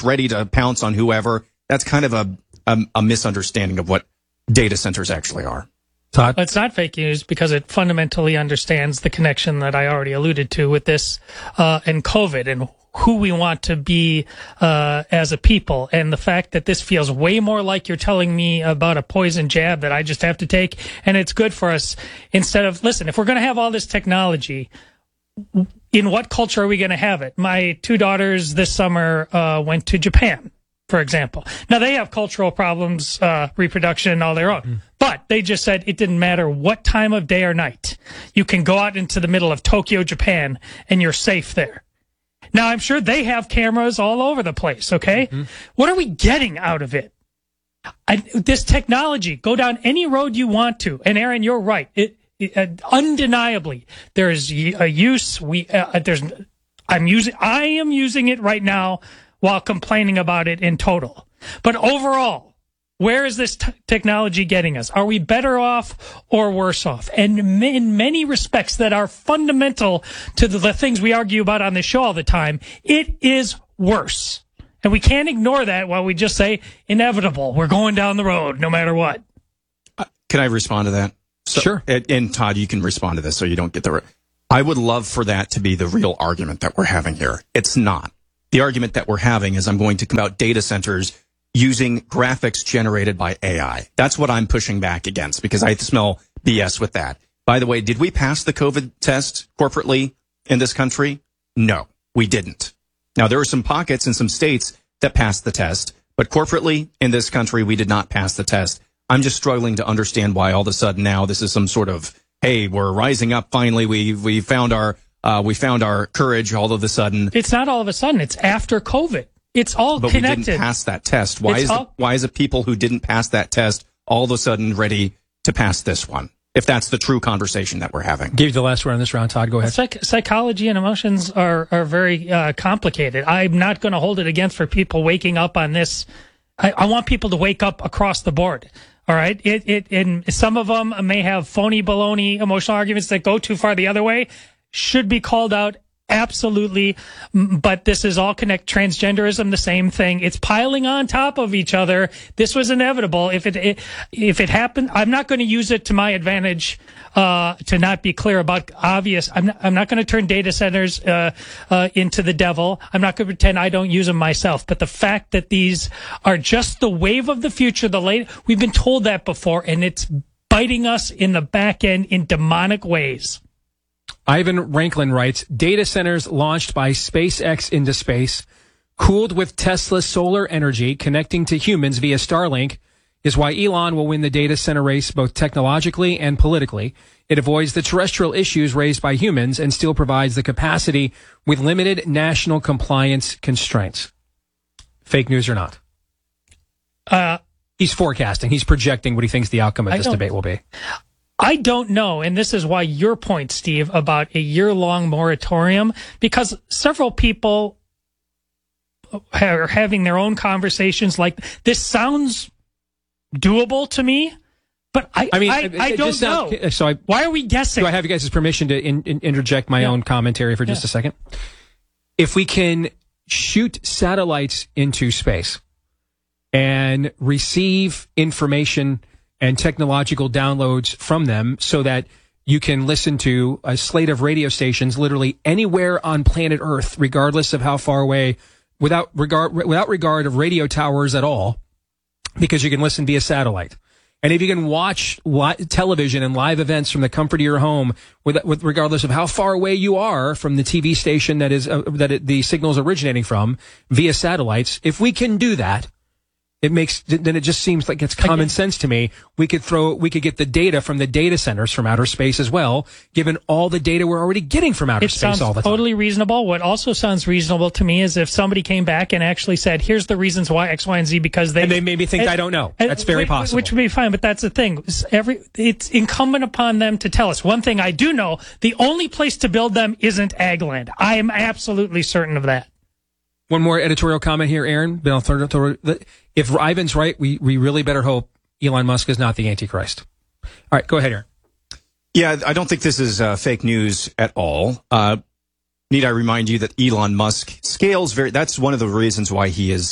it's ready to pounce on whoever. That's kind of a misunderstanding of what data centers actually are. Todd? It's not fake news because it fundamentally understands the connection that I already alluded to with this and COVID and who we want to be as a people. And the fact that this feels way more like you're telling me about a poison jab that I just have to take, and it's good for us. Instead of, listen, if we're going to have all this technology, in what culture are we going to have it? My two daughters this summer went to Japan, for example. Now, they have cultural problems, reproduction, all their own. But they just said it didn't matter what time of day or night. You can go out into the middle of Tokyo, Japan, and you're safe there. Now, I'm sure they have cameras all over the place, okay? What are we getting out of it? This technology, go down any road you want to. And, Aaron, you're right. Undeniably, there is a use. I am using it right now while complaining about it in total. But overall, where is this technology getting us? Are we better off or worse off? And in many respects that are fundamental to the things we argue about on this show all the time, it is worse. And we can't ignore that while we just say inevitable. We're going down the road no matter what. Can I respond to that? Sure. And Todd, you can respond to this so you don't get the... I would love for that to be the real argument that we're having here. It's not. The argument that we're having is I'm going to come out data centers using graphics generated by AI. That's what I'm pushing back against because I smell BS with that. By the way, did we pass the COVID test corporately in this country? No, we didn't. Now, there were some pockets in some states that passed the test, but corporately in this country, we did not pass the test. I'm just struggling to understand why all of a sudden now this is some sort of, hey, we're rising up finally. We found our courage all of a sudden. It's not all of a sudden. It's after COVID. It's all but connected. But we didn't pass that test. Why is the people who didn't pass that test all of a sudden ready to pass this one? If that's the true conversation that we're having. Give you the last word on this round, Todd. Go ahead. Psychology and emotions are very complicated. I'm not going to hold it against for people waking up on this. I want people to wake up across the board. All right. And some of them may have phony baloney emotional arguments that go too far the other way. Should be called out. Absolutely. But this is all transgenderism, the same thing. It's piling on top of each other. This was inevitable. If it happened, I'm not going to use it to my advantage, to not be clear about obvious. I'm not going to turn data centers, into the devil. I'm not going to pretend I don't use them myself. But the fact that these are just the wave of the future, we've been told that before, and it's biting us in the back end in demonic ways. Ivan Ranklin writes, data centers launched by SpaceX into space, cooled with Tesla's solar energy, connecting to humans via Starlink, is why Elon will win the data center race both technologically and politically. It avoids the terrestrial issues raised by humans and still provides the capacity with limited national compliance constraints. Fake news or not? He's forecasting. He's projecting what he thinks the outcome of this debate will be. I don't know, and this is why your point, Steve, about a year-long moratorium, because several people are having their own conversations like this. Sounds doable to me, but I don't know. Why are we guessing? Do I have you guys' permission to interject my own commentary for just a second? If we can shoot satellites into space and receive information and technological downloads from them so that you can listen to a slate of radio stations literally anywhere on planet Earth, regardless of how far away, without regard of radio towers at all, because you can listen via satellite. And if you can watch television and live events from the comfort of your home, with regardless of how far away you are from the TV station the signal is originating from via satellites, if we can do that, then it just seems like it's common sense to me. We could get the data from the data centers from outer space as well, given all the data we're already getting from outer space all the time. It sounds totally reasonable. What also sounds reasonable to me is if somebody came back and actually said, here's the reasons why X, Y, and Z, because they... And they made me think I don't know. That's very possible. Which would be fine, but that's the thing. It's incumbent upon them to tell us. One thing I do know, the only place to build them isn't Agland. I am absolutely certain of that. One more editorial comment here, Aaron. If Ivan's right, we really better hope Elon Musk is not the Antichrist. All right, go ahead, Aaron. Yeah, I don't think this is fake news at all. Need I remind you that Elon Musk scales that's one of the reasons why he is